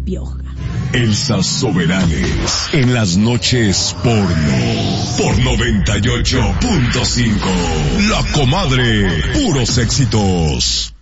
Pioja. Elsa Soberanes en las noches porno por 98.5. La Comadre, puros éxitos.